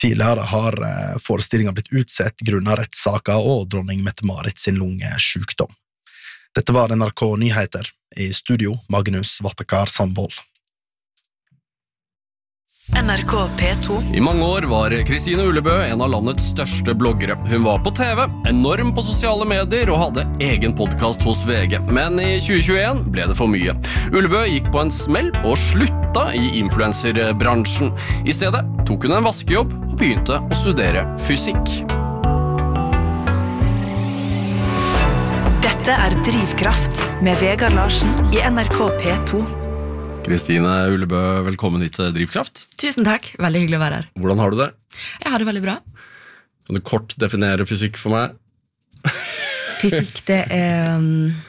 Tidligere har forestillingen blitt utsett grunnet rettssaker og dronning Mette-Marit sin lungesjukdom. Dette var NRK Nyheter. I studio, Magnus Vattakar Sandvold. NRK P2. I mange år var Kristine Ullebø en av landets største bloggere. Hun var på TV, enorm på sosiale medier og hadde egen podcast hos VG. Men i 2021 ble det for mye. Ullebø gikk på en smell og slutta i influencerbransjen. I stedet tok hun en vaskejobb og begynte å studere fysikk. Dette er Drivkraft med Vegard Larsen i NRK P2. Kristine Ullebø, velkommen hit til Drivkraft. Tusen takk, veldig hyggelig å være her. Hvordan har du det? Jeg har det veldig bra. Kan du kort definere fysikk for meg? Fysikk, det er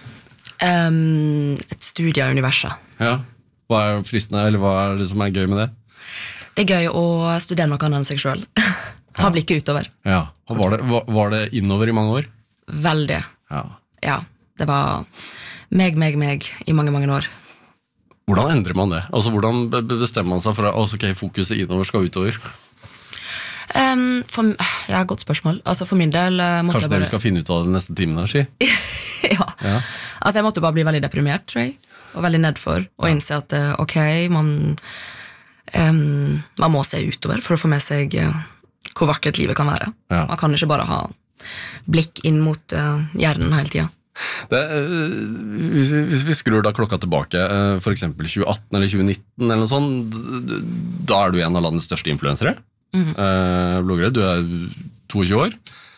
et studie av universet. Ja, hva er fristende, eller hva er det som er gøy med det? Det er gøy å studere noe annet enn seg selv. Ha blikket utover. Ja, og var det innover i mange år? Veldig. Ja, det var meg i mange, mange år. Hvordan endrer man det? Altså, hvordan bestemmer man seg for at okay, fokuset innover skal utover? Godt spørsmål. Altså, for min del måtte Kanskje dere skal finne ut av det neste timen her, si? ja. Altså, jeg måtte bare bli veldig deprimert, tror jeg. Og veldig nedfor. Og innse at, man må se utover for å få med seg hvor vakkert livet kan være. Ja. Man kan ikke bare ha blikk inn mot hjernen hele tiden. Hvis vi skrur da klokka tilbake, for eksempel 2018 eller 2019 eller noe sånt, da er du en av landets største influensere, bloggere, du er 22 år.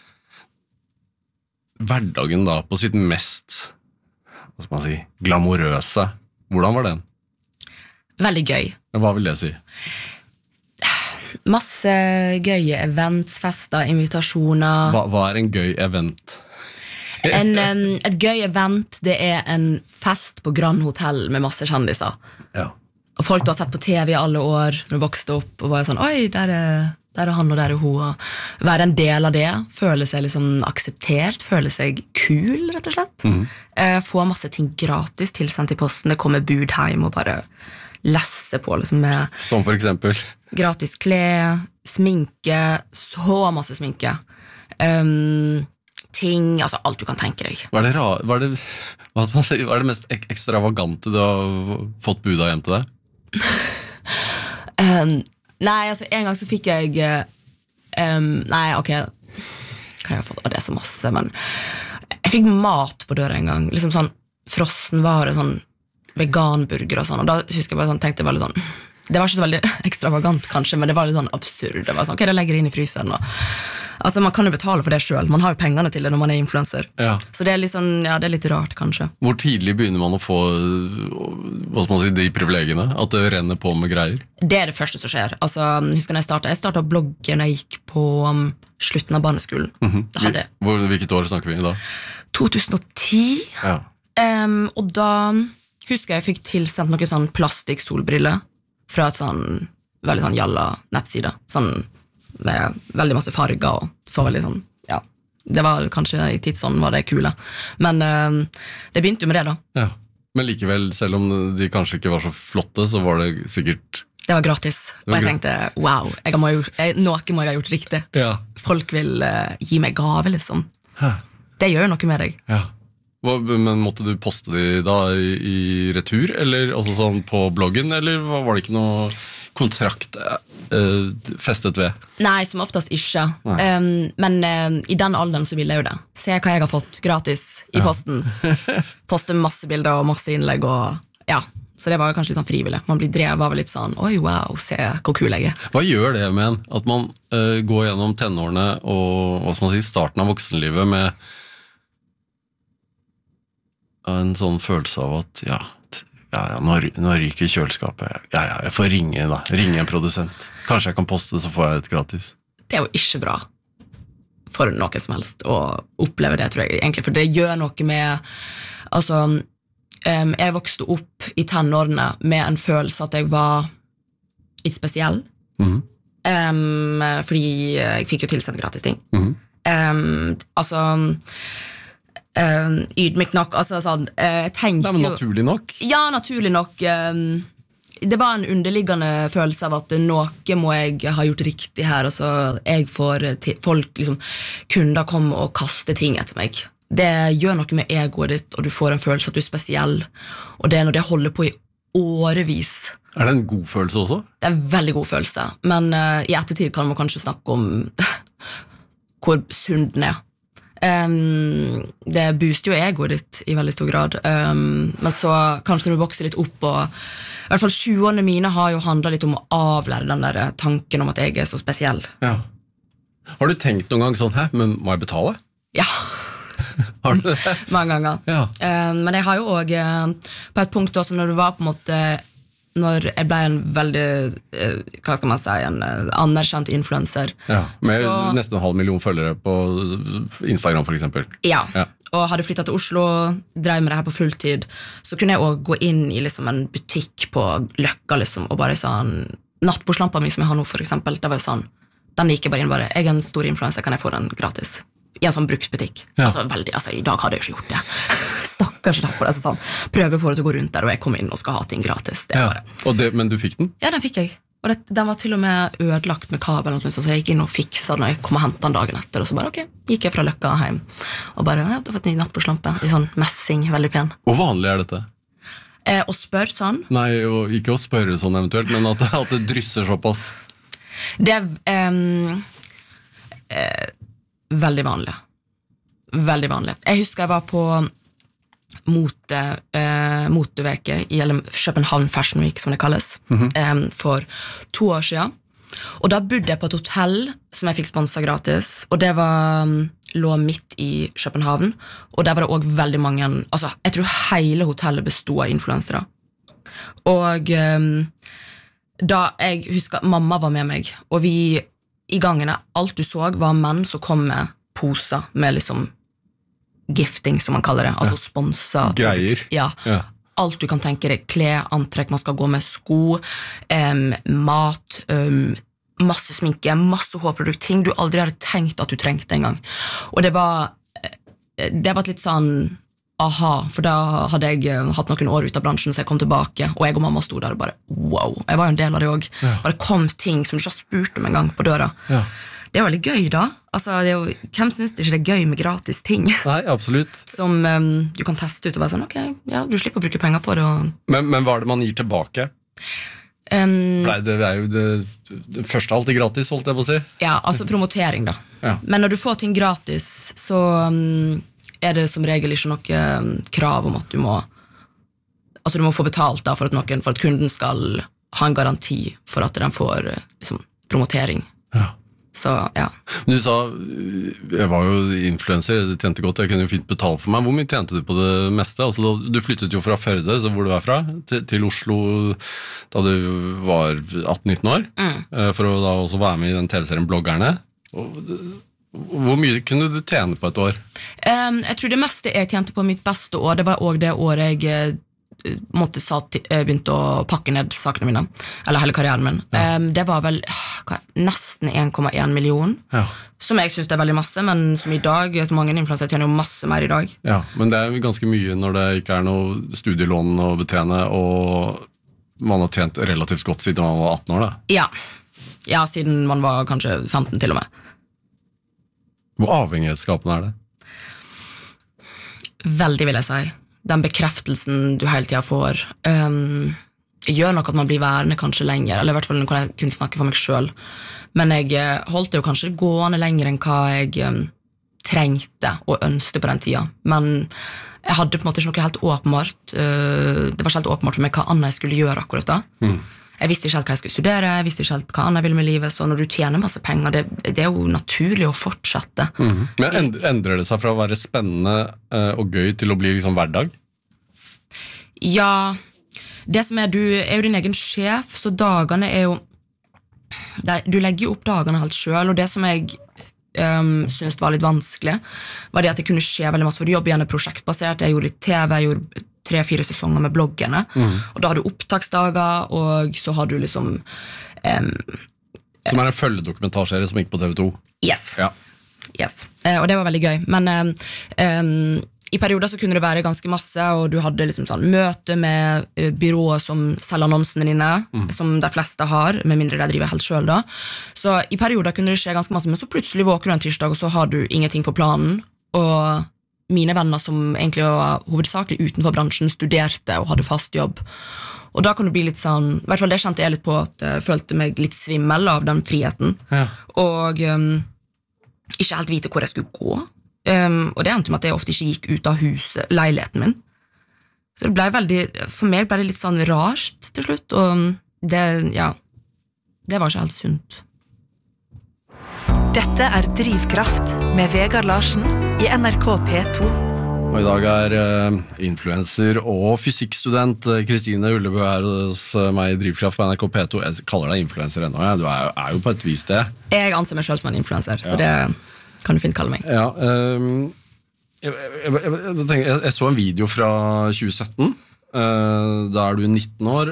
Hverdagen da, på sitt mest, hva skal man si, glamorøse, hvordan var den? Veldig gøy. Hva vil det si? Masse gøye events, fester, invitasjoner. Hva er en gøy event? Et gøy event, det er en fest på Grand Hotel med masse kjendiser. Ja. Og folk du har sett på TV i alle år, når du vokste opp, og bare sånn, oi, der er han og der er hun. Være en del av det, føle seg liksom akseptert, føle seg kul, rett og slett. Få masse ting gratis tilsendt i posten, det kommer bud hjem og bare lesse på liksom med... Som for eksempel? Gratis klær, sminke, så masse sminke. Ting, altså alt du kan tenke deg. Hva er det mest ekstravagante du har fått buda hjem til deg? Nei, altså en gang så fikk jeg nei, ok hva har jeg fått? Det er så masse, men jeg fikk mat på døra en gang, liksom sånn frossenvare, sånn veganburger og sånn, og da husker jeg bare sånn, tenkte jeg veldig sånn, det var ikke så veldig ekstravagant kanskje, men det var litt sånn absurd, det var sånn, ok, det legger jeg inn i fryseren og altså, man kan jo betale for det selv. Man har jo pengene til det når man er influencer. Ja. Så det er litt sånn, ja, det er litt rart, kanskje. Hvor tidlig begynner man å få, hva skal man si, de privilegiene? At det renner på med greier? Det er det første som skjer. Altså, husker når jeg startet bloggen når jeg gikk på slutten av barneskolen. Hvilket år snakker vi da? 2010. Ja. Og da husker jeg fikk tilsendt noen sånn plastikk-solbriller fra et sånn, veldig sånn jalla nettside. Sånn med veldig masse farger og så veldig sånn, ja, det var kanskje i tidsånden var det kule, men det begynte jo med det da. Ja, men likevel, selv om de kanskje ikke var så flotte, så var det sikkert... Det var gratis, og jeg tenkte, wow, noe må jeg ha gjort riktig. Ja. Folk vil gi meg gave, liksom. Det gjør noe med deg. Ja. Men måtte du poste de da i retur, eller altså sånn på bloggen, eller var det ikke noe kontrakt festet ved? Nei, som oftest ikke. Men i den alderen så ville jeg jo det. Se hva jeg har fått gratis i posten. Poste masse bilder og masse innlegg, og ja, så det var kanskje litt sånn frivillig. Man blir drevet av litt sånn, oi wow, se hvor kul jeg er. Hva gjør det med en? At man går gjennom tenårene og hva skal man si, starten av voksenlivet med en sånn følelse av at nå ryker kjøleskapet, jeg får ringe en produsent, kanskje jeg kan poste så får jeg et gratis. Det er jo ikke bra for noe som helst å oppleve det, tror jeg egentlig, for det gjør noe med altså, jeg vokste opp i tenårene med en følelse at jeg var litt spesiell, fordi jeg fikk jo tilsendt gratis ting. Altså ydmykt nok, altså sånn tenkte men naturlig nok? Ja, naturlig nok det var en underliggende følelse av at noe må jeg ha gjort riktig her, og så jeg får folk, liksom, kunder komme og kaste ting etter meg. Det gjør noe med egoet ditt, og du får en følelse at du spesiell, og det når det holder på i årevis. Det en god følelse også? Det en veldig god følelse, men i ettertid kan man kanskje snakke om hvor sunn den det booster jo egoet ditt i veldig stor grad, men så kanskje når du vokser litt opp, og i hvert fall 20-årene mine har jo handlet litt om å avlære den der tanken om at jeg så spesiell. Ja. Har du tenkt noen gang sånn, men må jeg betale? Ja. Har du det? Mange ganger. Ja. Men jeg har jo også på et punkt også, når du var på en måte, når jeg ble en veldig, hva skal man si, en anerkjent influencer. Ja, med så, nesten 500 000 følgere på Instagram for eksempel. Ja, og hadde flyttet til Oslo, drev med det her på fulltid, så kunne jeg også gå inn i liksom en butikk på Løkka liksom, og bare sånn, nattbordslampa mi som jeg har nå for eksempel, det var jo sånn, den gikk jeg bare inn bare, jeg en stor influencer, kan jeg få den gratis? I en sånn bruksbutikk. Ja. Altså, i dag hadde jeg ikke gjort det. Stakkars på det, sånn. Prøver for å gå rundt der, og jeg kom inn og skal ha ting gratis. Det var det. Men du fikk den? Ja, den fikk jeg. Og den var til og med ødelagt med kabel, så jeg gikk inn og fikset når jeg kom og hentet den dagen etter, og så bare, gikk jeg fra Løkka hjem, og bare, det var et ny nattbordslampe, i sånn messing, veldig pen. Hvor vanlig dette? Å spørre sånn? Nei, ikke å spørre sånn eventuelt, men at det drysser såpass. Det veldig vanlig. Veldig vanlig. Jeg husker jeg var på moteveke i København Fashion Week, som det kalles, for 2 år siden. Og da bodde jeg på et hotell som jeg fikk sponset gratis, og det lå midt i København, og der var det også veldig mange, altså jeg tror hele hotellet bestod av influensere. Og da jeg husker mamma var med meg, og vi i gangene, alt du så var menn som kom med poser med liksom gifting, som man kaller det, altså sponsa greier. Ja. Alt du kan tenke deg, klær, antrekk, man skal gå med sko, mat, masse sminke, masse hårprodukt, ting du aldri hadde tenkt at du trengte en gang. Og det var et litt sånn aha, for da hadde jeg hatt noen år ut av bransjen, så jeg kom tilbake, og jeg og mamma stod der og bare, wow, jeg var jo en del av det også. Bare kom ting som du ikke har spurt om en gang på døra. Ja. Det veldig gøy da. Altså, hvem synes det ikke er gøy med gratis ting? Nei, absolutt. Som du kan teste ut og være sånn, ok, ja, du slipper å bruke penger på det. Og... Men hva det man gir tilbake? For det jo det første alltid gratis, holdt jeg på å si. Ja, altså promotering da. Ja. Men når du får ting gratis, så det som regel ikke noe krav om at du må få betalt da, for at kunden skal ha en garanti for at den får liksom, promotering. Ja. Så, ja. Du sa, jeg var jo influencer, det tjente godt, jeg kunne jo fint betale for meg. Hvor mye tjente du på det meste? Altså, du flyttet jo fra Førde, så hvor du fra, til Oslo da du var 18-19 år, for å da også være med i den TV-serien Bloggerne. Hvor mye kunne du tjene på et år? Jeg tror det meste jeg tjente på mitt beste år, det var også det året jeg begynte å pakke ned sakene mine, eller hele karrieren min. Ja. Det var vel nesten 1,1 million, som jeg synes det veldig masse, men som i dag, så mange influencer tjener jo masse mer i dag. Ja, men det jo ganske mye når det ikke noe studielån å betjene, og man har tjent relativt godt siden man var 18 år da. Ja, siden man var kanskje 15 til og med. Hvor avhengighetsskapende det? Veldig, vil jeg si. Den bekreftelsen du hele tiden får gjør nok at man blir værende kanskje lenger, eller i hvert fall når jeg kunne snakke for meg selv, men jeg holdt det jo kanskje gående lenger enn hva jeg trengte og ønsket på den tiden, men jeg hadde på en måte ikke noe helt åpenbart, det var ikke helt åpenbart for meg hva annet jeg skulle gjøre akkurat da. Jeg visste ikke helt hva jeg skulle studere, jeg visste ikke helt hva annet jeg ville med livet, så når du tjener masse penger, det jo naturlig å fortsette. Men endrer det seg fra å være spennende og gøy til å bli liksom hverdag? Ja, det som du jo din egen sjef, så dagene jo, du legger jo opp dagene helt selv, og det som jeg synes var litt vanskelig, var det at det kunne skje veldig masse, for du jobber gjerne prosjektbasert, jeg gjorde litt TV, jeg gjorde 3-4 sesonger med bloggene, og da har du opptaksdager, og så har du liksom som en følgedokumentarserie som gikk på TV 2. Yes. Og det var veldig gøy, men I perioder så kunne det være ganske masse, og du hadde liksom sånn møte med byråer som selger annonsene dine, som de fleste har, med mindre de driver helt selv da. Så i perioder kunne det skje ganske masse, men så plutselig våker du en tirsdag, og så har du ingenting på planen, og mine venner som egentlig var hovedsakelig utenfor bransjen studerte og hadde fast jobb. Og da kan du bli litt sånn, I hvert fall det kjente jeg litt på, at jeg følte meg litt svimmel av den friheten. Ja. Og ikke helt vite hvor jeg skulle gå. Og det endte med at jeg ofte ikke gikk ut av huset, leiligheten min. Så det ble veldig, for meg ble det litt sånn rart til slutt, og det var ikke helt sunt. Dette Drivkraft med Vegard Larsen I NRK P2. Og I dag influencer og fysikkstudent Kristine Ullebø her hos meg I Drivkraft på NRK P2. Jeg kaller deg influencer ennå, ja. Du er jo på et vis det. Jeg anser meg selv som en influencer, så det kan du fint kalle meg. Ja, jeg så en video fra 2017. Da du 19 år.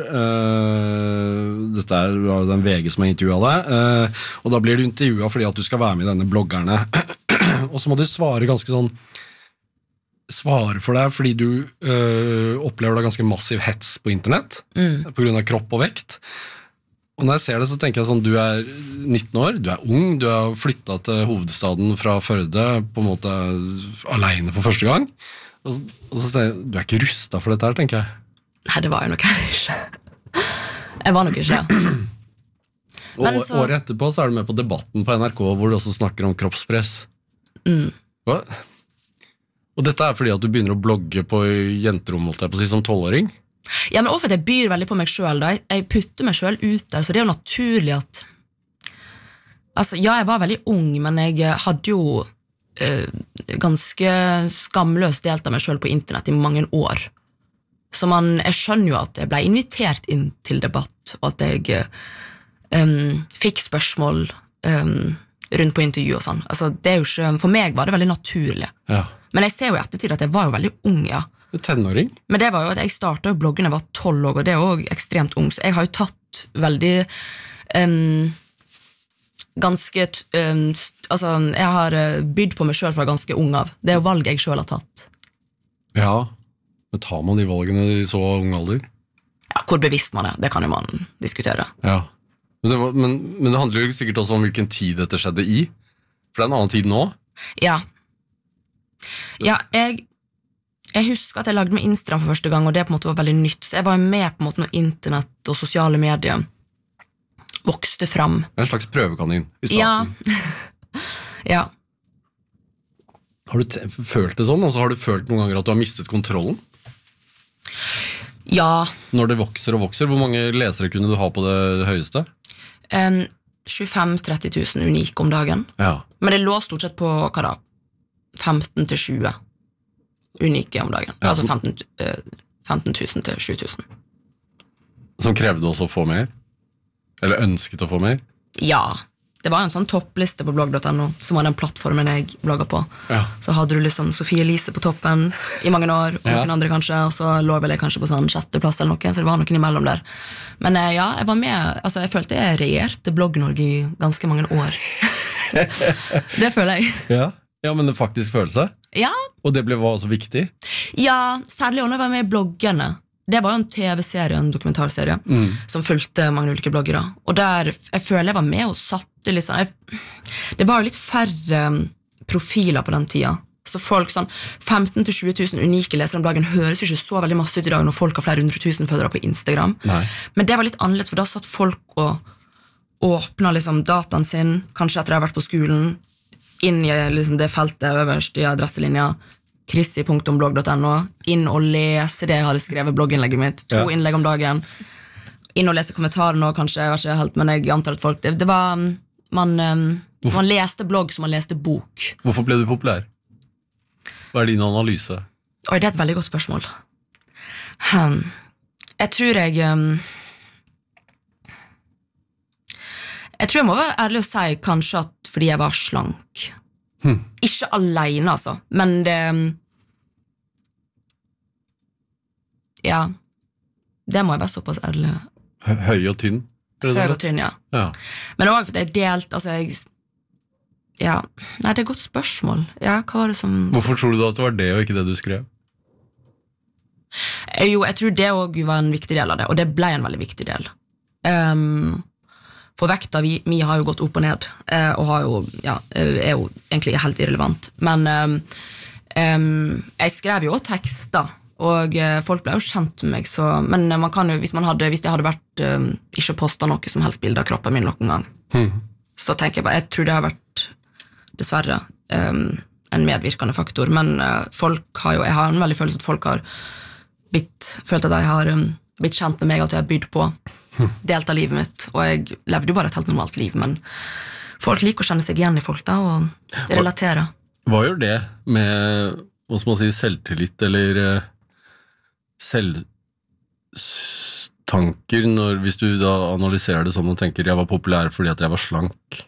Dette den VG som har intervjuet deg. Og da blir du intervjuet fordi at du skal være med I denne bloggerne. Og så må du svare ganske sånn svare for deg fordi du opplever da ganske massiv hets på internett på grunn av kropp og vekt. Og når jeg ser det så tenker jeg sånn, du 19 år, du ung, du har flyttet til hovedstaden fra Førde på en måte alene for første gang. Og så sier jeg, du ikke rustet for dette her, tenker jeg. Nei, det var jo nok ikke. Jeg var nok ikke. Og året etterpå så du med på Debatten på NRK, hvor du også snakker om kroppspress. Hva? Og dette fordi at du begynner å blogge på jenterom, holdt jeg på å si, som 12-åring? Ja, men også for at jeg byr veldig på meg selv da. Jeg putter meg selv ut der, så det jo naturlig at altså, ja, jeg var veldig ung, men jeg hadde jo ganske skamløst delt av meg selv på internett I mange år. Så jeg skjønner jo at jeg ble invitert inn til debatt, og at jeg fikk spørsmål rundt på intervju og sånn. Altså, det jo ikke, for meg var det veldig naturlig. Ja. Men jeg ser jo I ettertid at jeg var jo veldig ung, ja. Tenåring? Men det var jo at jeg startet bloggen jeg var 12 år, og det jo ekstremt ung, så jeg har jo tatt veldig ganske altså, jeg har bydd på meg selv fra ganske ung av. Det jo valg jeg selv har tatt. Ja, men tar man de valgene I så ung alder? Ja, hvor bevisst man det kan jo man diskutere. Ja, men det handler jo sikkert også om hvilken tid dette skjedde I. For det en annen tid nå. Ja. Ja, jeg husker at jeg lagde med Instagram for første gang, og det på en måte var veldig nytt. Så jeg var med på en måte når internett og sosiale medier vokste fram. En slags prøvekanin I starten. Ja. Ja. Har du følt det sånn? Altså, har du følt noen ganger at du har mistet kontrollen? Ja. Når det vokser og vokser, hvor mange lesere kunne du ha på det høyeste? 25-30 000 unike om dagen. Ja. Men det lå stort sett på, hva da? 15-20 unike om dagen. Ja, altså 15 000 til 7 000. Som krevde også å få mer? Eller ønsket å få mer? Ja, det var en sånn toppliste på blogg.no, som var den plattformen jeg blogget på. Ja. Så hadde du liksom Sofie Elise på toppen I mange år, og noen andre kanskje, og så lå vel jeg kanskje på sånn 6. plass eller noe, så det var noen imellom der. Men ja, jeg var med, altså jeg følte jeg regjerte Blogg-Norge I ganske mange år. Det føler jeg. Ja, men det faktisk følelse? Ja. Og det var også viktig? Ja, særlig når jeg var med I bloggerne. Det var jo en TV-serie, en dokumentarserie, som fulgte mange ulike bloggere. Og der, jeg føler jeg var med og satte liksom, det var jo litt færre profiler på den tida. Så folk sånn, 15-20 000 unike lesere om dagen høres ikke så veldig masse ut I dag når folk har flere 100 000 følgere på Instagram. Nei. Men det var litt annerledes, for da satt folk og åpnet liksom dataen sin, kanskje etter å ha vært på skolen, inn I liksom det feltet øverst I adresselinja, krissi.blogg.no, inn og lese det jeg hadde skrevet blogginnlegget mitt, 2 innlegg om dagen, inn og lese kommentarene, kanskje, jeg vet ikke helt, men jeg antar at folk, det var, man leste blogg som man leste bok. Hvorfor ble du populær? Hva din analyse? Oi, det et veldig godt spørsmål. Jeg tror jeg må være ærlig å si kanskje at fordi jeg var slank. Ikke alene, altså, men det ja, det må jeg være såpass ærlig. Høy og tynn? Høy og tynn, ja. Men også fordi jeg delt, altså Ja, nei, det er et godt spørsmål. Ja, hva var det som... Hvorfor tror du da at det var det og ikke det du skrev? Jo, jeg tror det også var en viktig del av det, og det ble en veldig viktig del. For vekta, vi har jo gått opp og ned, og har jo, ja, er jo egentlig helt irrelevant. Men jeg skrev jo også tekster, og folk ble jo kjent med meg, så, men man kan jo, hvis det hadde vært ikke postet noe som helst bilde av kroppen min noen gang, så tenker jeg bare, jeg tror det har vært dessverre en medvirkende faktor, men folk har jo, jeg har en veldig følelse at folk har følt at jeg har blitt kjent med meg, at jeg har bydd på delt av livet mitt, og jeg levde jo bare et helt normalt liv, men folk liker å kjenne seg igjen i folk da, og relatere. Hva gjør det med, hva skal man si, selvtillit, eller selvtanker, hvis du da analyserer det sånn og tenker, jeg var populær fordi at jeg var slank?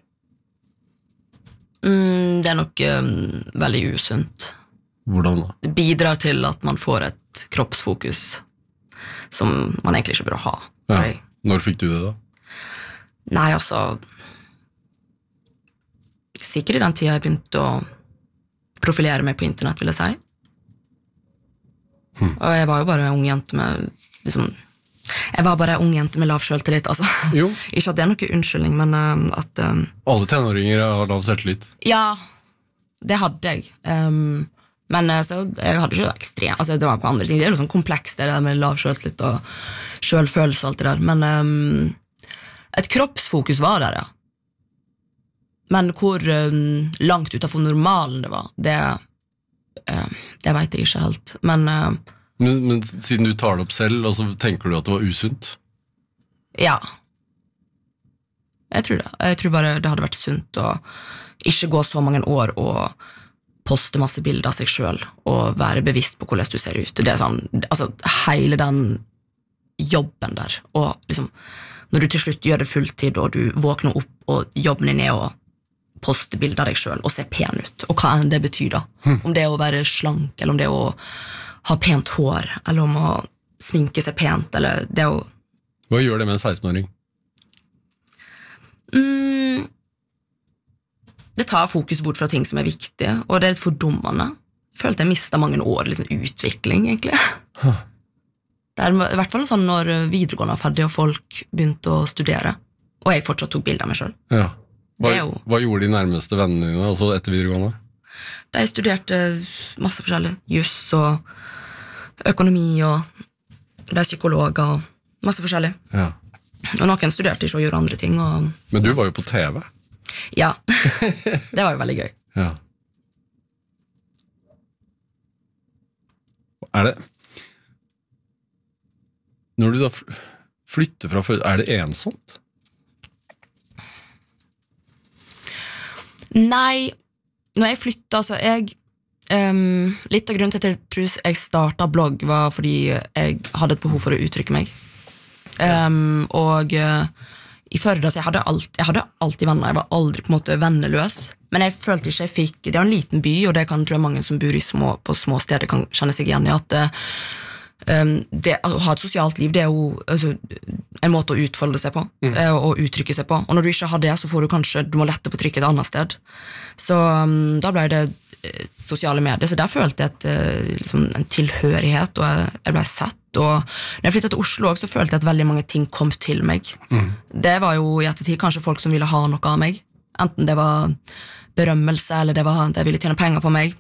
Det er nok veldig usunt. Hvordan da? Det bidrar til at man får et kroppsfokus som man egentlig ikke bør ha. Ja. Når fikk du det da? Nei, altså sikkert i den tiden jeg begynte å profilere meg på internett, vil jeg si. Og jeg var jo bare ung jente med liksom, jeg var bare ung jente med lav selvtillit, altså. Jo. Ikke at det er noe unnskyldning, men at alle tenåringer har lav selvtillit. Ja, det hadde jeg. Men så, jeg hadde ikke ekstrem, altså det var på andre ting, det er jo sånn komplekst det der med lav selvtillit og selvfølelse og alt det der, men et kroppsfokus var der, ja. Men hvor langt utenfor normalen det var, det vet jeg ikke helt, men siden du tar det opp selv, og så tenker du at det var usunt? Ja. Jeg tror det. Jeg tror bare det hadde vært sunt å ikke gå så mange år og poste masse bilder av seg selv og være bevisst på hvordan du ser ut. Det er sånn, altså hele den jobben der, og liksom, når du til slutt gjør det fulltid, og du våkner opp, og jobben din er å poste bilder av deg selv og se pen ut, og hva enn det betyr da. Om det er å være slank, eller om det er å ha pent hår, eller om å sminke seg pent, eller det å... Hva gjør det med en 16-åring? Det tar fokus bort fra ting som er viktige, og det er fordummende. Jeg følte jeg mistet mange år liksom, utvikling, egentlig. Det er i hvert fall sånn når videregående var ferdig, og folk begynte å studere, og jeg fortsatt tok bilder av meg selv. Ja. Hva gjorde de nærmeste vennene dine, altså etter videregående? De studerte masse forskjellig, juss og økonomi, og de er psykologer, og masse forskjellig. Ja. Og noen studerte ikke å gjøre andre ting. Og... Men du var jo på TV. Ja, det var jo veldig gøy. Ja. Er det... Når du da flytter fra før, er det ensomt? Nei, når jeg flyttet, altså litt av grunnen til at jeg tror jeg startet blogg var fordi jeg hadde et behov for å uttrykke meg. Og i Førde, så jeg hadde alltid venner, jeg var aldri på en måte venneløs, men jeg følte ikke jeg fikk, det er en liten by, og det kan tror jeg mange som bor på små steder kan kjenne seg igjen i, at det, å ha et sosialt liv, det er jo altså, en måte å utfolde seg på, og uttrykke seg på, og når du ikke har det, så får du må lette på trykket et annet sted, så da ble det sosiale medier, så der følte jeg liksom, en tilhørighet, og jeg ble sett, og når jeg flyttet til Oslo også, så følte jeg at veldig mange ting kom til meg. Det var jo i ettertid kanskje folk som ville ha noe av meg, enten det var berømmelse, eller det var de ville tjene penger på meg.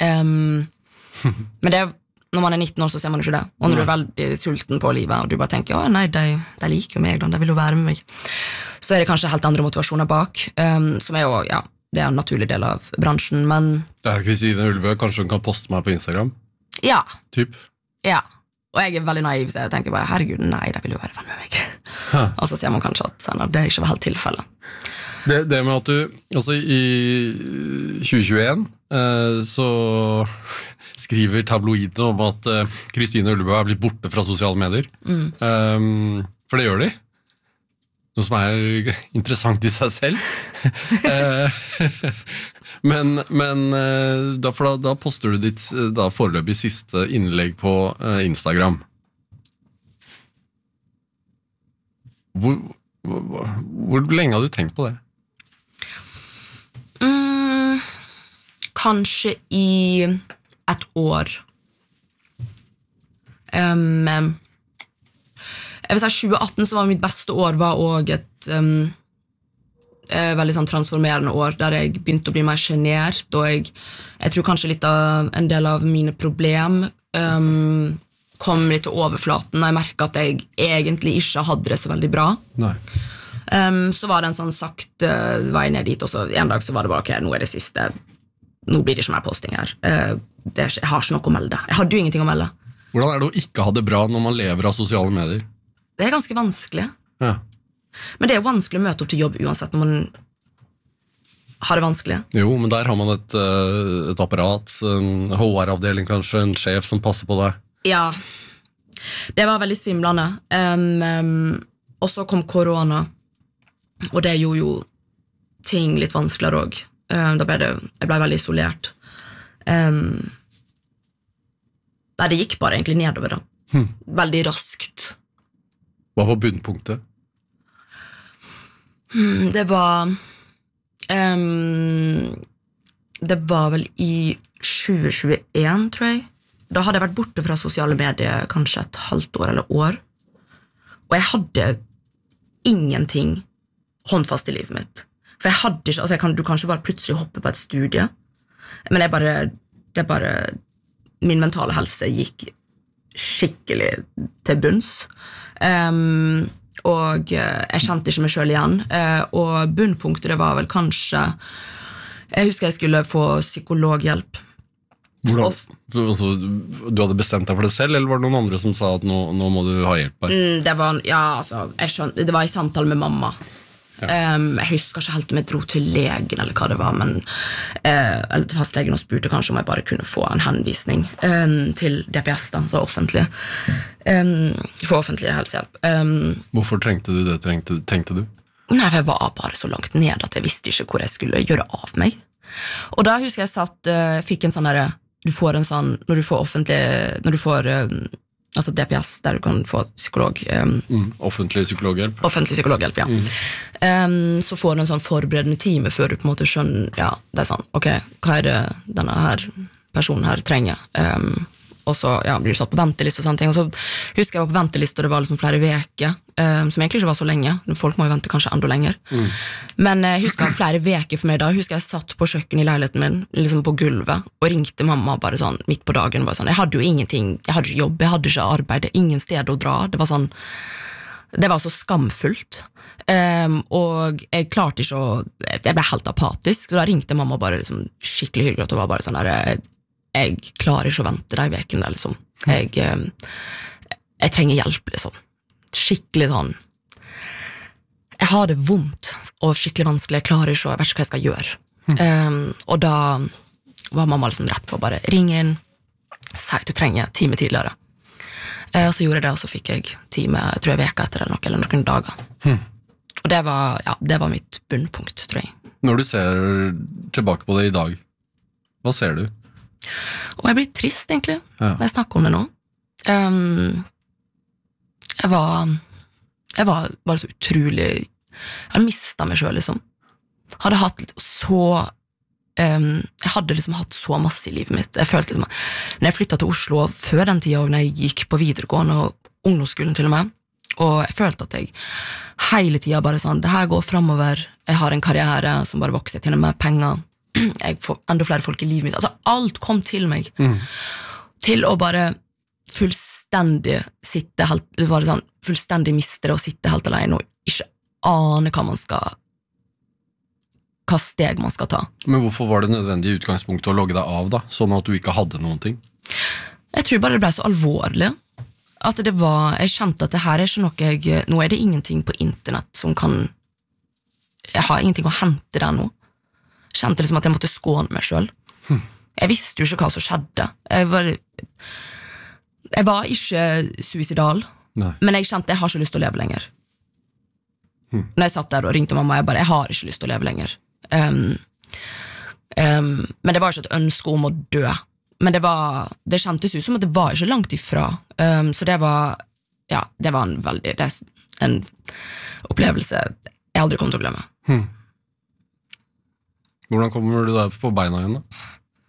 Men det, når man er 19 år, så ser man ikke det, og når du er veldig sulten på livet, og du bare tenker, å nei, de liker jo meg, de vil jo være med meg, så er det kanskje helt andre motivasjoner bak, som er jo, ja, det er en naturlig del av bransjen, men... Det er Kristine Ullebø, kanskje hun kan poste meg på Instagram? Ja. Typ? Ja. Og jeg er veldig naiv, så jeg tenker bare, herregud, nei, de vil jo være venn med meg. Og så ser man kanskje at senere, det ikke var helt tilfelle. Det med at du, altså i 2021, så skriver tabloidene om at Kristine Ullebø er blitt borte fra sosiale medier. For det gjør de. Noe som er interessant i seg selv. Men da poster du ditt foreløpig siste innlegg på Instagram. Hvor lenge har du tenkt på det? kanskje i et år. Jeg vil si 2018 så var mitt beste år, var også et veldig sånn transformerende år, der jeg begynte å bli mer genert, og jeg tror kanskje litt av en del av mine problem kom litt til overflaten, og jeg merket at jeg egentlig ikke hadde det så veldig bra. Nei. Så var det en sånn sagt vei ned dit, og så en dag så var det bare, ok, nå det siste, nå blir det ikke mer posting her. Jeg har ikke noe å melde. Jeg hadde jo ingenting å melde. Hvordan det å ikke ha det bra når man lever av sosiale medier? Det ganske vanskelig. Ja. Men det jo vanskelig å møte opp til jobb uansett når man har det vanskelig. Jo, men der har man et apparat, en HR-avdeling kanskje, en sjef som passer på deg. Ja, det var veldig svimlende. Og så kom korona, og det gjorde jo ting litt vanskeligere også. Jeg ble veldig isolert. Nei, det gikk bare egentlig nedover da. Veldig raskt. Hva var bunnpunktet? Det var vel i 2021, tror jeg. Da hadde jeg vært borte fra sosiale medier kanskje et halvt år eller år. Og jeg hadde ingenting håndfast i livet mitt. For jeg hadde ikke, altså du kan ikke bare plutselig hoppe på et studie. Men min mentale helse gikk skikkelig til bunns. Og jeg kjente ikke meg selv igjen. Og bunnpunktet det var vel kanskje, jeg husker jeg skulle få psykologhjelp. Hvordan? Du hadde bestemt deg for det selv, eller var det noen andre som sa at nå må du ha hjelp her? Det var i samtale med mamma. Jeg husker ikke helt om jeg dro til legen eller hva det var, eller til fastlegen og spurte kanskje om jeg bare kunne få en henvisning til DPS da, så offentlig for offentlig helsehjelp. Hvorfor trengte du det, tenkte du? Nei, for jeg var bare så langt ned at jeg visste ikke hvor jeg skulle gjøre av meg. Og da husker jeg fikk en sånn der, du får en sånn, når du får altså DPS, der du kan få psykolog. Offentlig psykologhjelp. Offentlig psykologhjelp, ja. Så får du en sånn forberedende time før du på en måte skjønner, ja, det sånn, ok, hva det denne her personen her trenger? Og så blir du satt på venteliste og sånne ting. Og så husker jeg var på venteliste, og det var liksom flere veker, som egentlig ikke var så lenge. Folk må jo vente kanskje enda lenger. Men jeg husker flere veker for meg da. Jeg husker jeg satt på kjøkken i leiligheten min, liksom på gulvet, og ringte mamma bare sånn, midt på dagen. Bare sånn. Jeg hadde jo ingenting, jeg hadde ikke jobb, jeg hadde ikke arbeid, ingen sted å dra. Det var sånn, det var så skamfullt. Og jeg klarte ikke å, jeg ble helt apatisk, så da ringte mamma bare liksom, skikkelig hyggelig, og det var bare sånn der, jeg klarer ikke å vente de vekene der, liksom. Jeg trenger hjelp, liksom. Skikkelig sånn. Jeg har det vondt, og skikkelig vanskelig, jeg klarer ikke, og jeg vet ikke hva jeg skal gjøre. Og da var mamma liksom rett på bare, ring inn, si at du trenger time tidligere. Og så gjorde jeg det, og så fikk jeg time, jeg tror jeg veka etter eller noen dager. Og det var mitt bunnpunkt, tror jeg. Når du ser tilbake på det i dag, hva ser du? Og jeg blir trist egentlig når jeg snakker om det nå. Jeg var bare så utrolig, jeg hadde mistet meg selv liksom. Jeg hadde liksom hatt så masse i livet mitt. Jeg følte liksom, når jeg flyttet til Oslo, før den tiden, når jeg gikk på videregående og ungdomsskolen til og med, og jeg følte at jeg hele tiden bare sånn, det her går fremover, jeg har en karriere som bare vokser, jeg tjener mer penger, jeg får enda flere folk i livet mitt, altså alt kom til meg, til å bare fullstendig sitte helt, det var sånn, fullstendig miste det og sitte helt alene og ikke ane hva steg man skal ta. Men hvorfor var det nødvendig utgangspunktet å logge deg av da, sånn at du ikke hadde noen ting? Jeg tror bare det ble så alvorlig, at det var, jeg kjente at det her ikke noe, nå det ingenting på internett som kan, jeg har ingenting å hente der nå. Jeg kjente liksom at jeg måtte skåne meg selv. Jeg visste jo ikke hva som skjedde. Jeg var ikke suicidal, men jeg kjente at jeg har ikke lyst til å leve lenger. Når jeg satt der og ringte mamma, jeg har ikke lyst til å leve lenger. Men det var ikke et ønske om å dø. Men det kjentes ut som at det var ikke langt ifra. Så det var en opplevelse jeg aldri kom til å glemme. Hvordan kommer du deg på beina igjen da?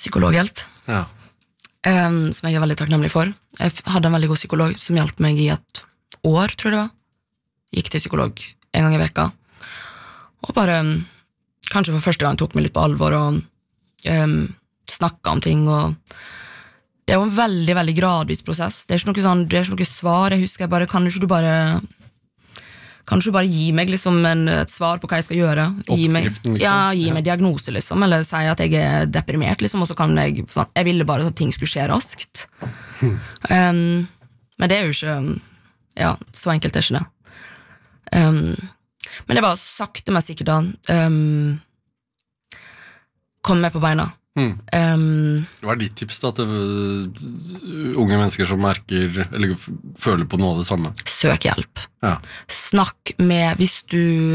psykologhjelp, Ja. som jeg veldig takknemlig for. Jeg hadde en veldig god psykolog som hjalp meg I et år, tror jeg det var. Gikk til psykolog en gang I veka. Og bare, kanskje for første gang tok meg litt på alvor og snakket om ting. Og det jo en veldig, veldig gradvis prosess. Det ikke noe sånn, det ikke noe svar. Jeg husker bare, kan du bare gi meg liksom et svar på hva jeg skal gjøre? Oppskriften, liksom. Gi meg diagnose, liksom, eller si at jeg deprimert, liksom, og så kan jeg, sånn, jeg ville bare at ting skulle skje raskt. Men det jo ikke, så enkelt ikke det. Men det var sakte, men sikkert da, kom med på beina. Hva ditt tips da til unge mennesker som merker eller føler på noe av det samme? Søk hjelp. Ja. Snakk med hvis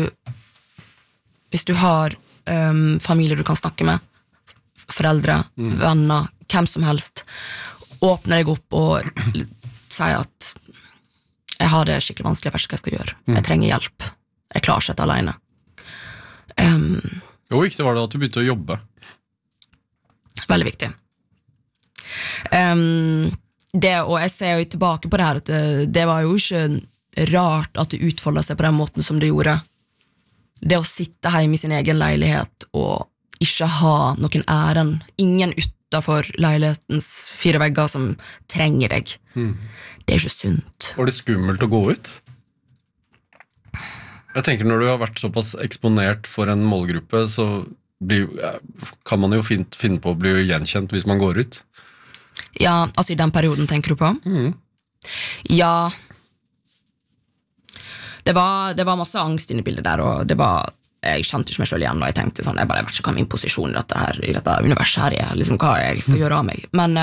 du har familier du kan snakke med, foreldre, venner, hvem som helst, åpne deg opp og si at jeg har det skikkelig vanskelig, jeg vet ikke hva jeg skal gjøre, jeg trenger hjelp, jeg klarer ikke dette alene. Hvor viktig var det at du begynte å jobbe? Veldig viktig. Og jeg ser jo tilbake på det her, at det var jo ikke rart at det utfoldet seg på den måten som det gjorde. Det å sitte hjemme I sin egen leilighet og ikke ha noen æren, ingen utenfor leilighetens 4 vegger som trenger deg. Det ikke sunt. Var det skummelt å gå ut? Jeg tenker når du har vært såpass eksponert for en målgruppe, så kan man jo finne på å bli gjenkjent hvis man går ut. Ja, altså I den perioden tenker du på? Ja, det var masse angst inne I bildet der, og jeg kjente ikke meg selv igjen, og jeg tenkte sånn, jeg vet ikke hva min posisjon I dette universet her liksom hva jeg skal gjøre av meg. Men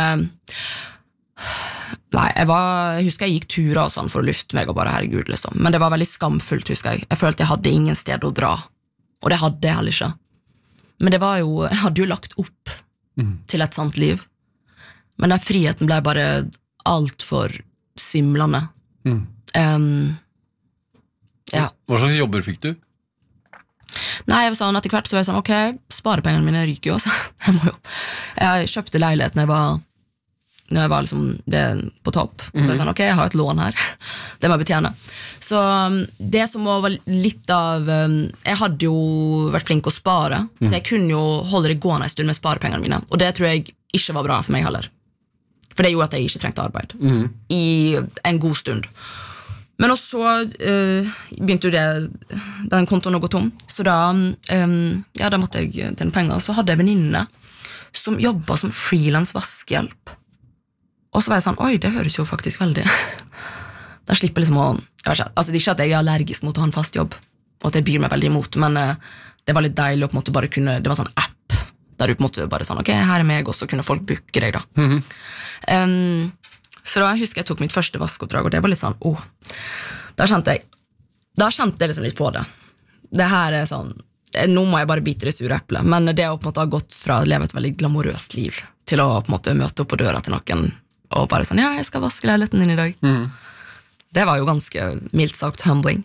nei, jeg husker jeg gikk turer og sånn for å lufte meg, og bare herregud liksom. Men det var veldig skamfullt, husker jeg. Jeg følte jeg hadde ingen sted å dra, og det hadde jeg heller ikke. Men det var jo, jeg hadde jo lagt opp til et sånt liv. Men den friheten ble bare alt for svimlende. Ja. Hva slags jobber fikk du? Nei, jeg var sånn, etter hvert så var jeg sånn, ok, sparepengene mine ryker jo, så jeg kjøpte leilighet når jeg var liksom på topp. Så jeg sånn, ok, jeg har et lån her, det må jeg betjene. Så det som var litt av, jeg hadde jo vært flink å spare, så jeg kunne jo holde det gående en stund med sparepengene mine, og det tror jeg ikke var bra for meg heller. For det gjorde at jeg ikke trengte arbeid I en god stund. Men også begynte jo den kontoen å gå tom, så da måtte jeg tjene penger, så hadde jeg venninne som jobbet som freelance vaskehjelp. Og så var jeg sånn, oi, det høres jo faktisk veldig. Da slipper liksom å, jeg vet ikke, altså det ikke at jeg allergisk mot å ha en fast jobb, og at jeg byr meg veldig imot, men det var litt deilig å på en måte bare kunne, det var sånn app, der du på en måte bare sånn, ok, her meg, og så kunne folk booke deg da. Så da husker jeg tok mitt første vaskeoppdrag, og det var litt sånn, da kjente jeg liksom litt på det. Det her sånn, nå må jeg bare bite det sure eplet, men det å på en måte ha gått fra å leve et veldig glamorøst liv, til å på en måte møte opp på døra til noen, og bare sånn, ja, jeg skal vaske leiligheten din I dag. Det var jo ganske mildt sagt humbling.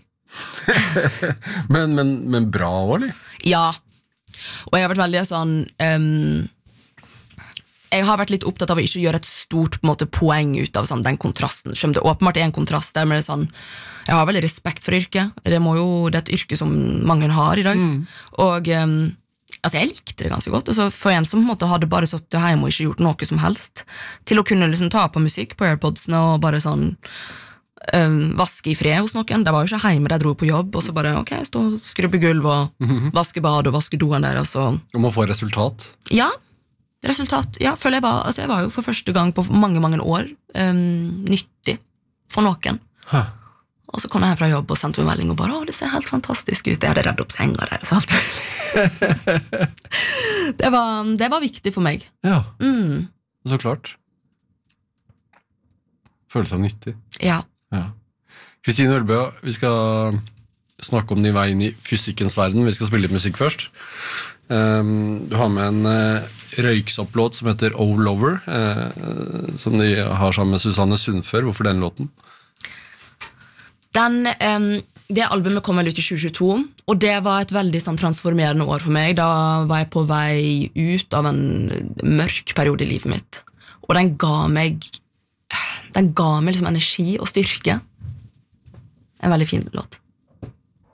men bra også, eller? Ja, og jeg har vært veldig sånn, jeg har vært litt opptatt av å ikke gjøre et stort på en måte, poeng ut av sånn, den kontrasten. Selv om det åpenbart en kontrast der, men det sånn, jeg har veldig respekt for yrket. Det er et yrke som mange har I dag. Og altså, jeg likte det ganske godt. Altså, for en som på en måte hadde bare sittet hjemme og ikke gjort noe som helst, til å kunne liksom, ta på musikk på AirPodsene og bare sånn vaske I fred hos noen. Det var jo ikke hjemme, jeg dro på jobb, og så bare, ok, stå og skrubbe gulv og vaske bad og vaske doen der. Altså. Og må få resultat? Ja, resultat. Ja, føler jeg var jo for første gang på mange, mange år nyttig for noen. Og så kom jeg her fra jobb og sendte meg en melding og bare, det ser helt fantastisk ut. Jeg hadde redd opp senga der. Så det var viktig for meg. Ja, så klart. Føle seg nyttig. Ja. Kristine Ølbø, vi skal snakke om din vei inn I fysikkens verden. Vi skal spille litt musikk først. Du har med en røyksopp-låt som heter Oh Lover, som de har sammen med Susanne Sundfør. Hvorfor den låten? Den det albumet kom vel ut i 2022, og det var et veldig sånn, transformerende år for meg. Da var jeg på vei ut av en mørk periode i livet mitt, og den ga meg liksom energi og styrke. En veldig fin låt.